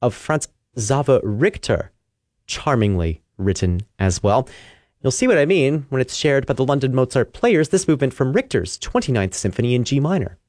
of Franz Xaver Richter. Charmingly written as well. You'll see what I mean when it's shared by the London Mozart Players, this movement from Richter's 29th Symphony in G minor.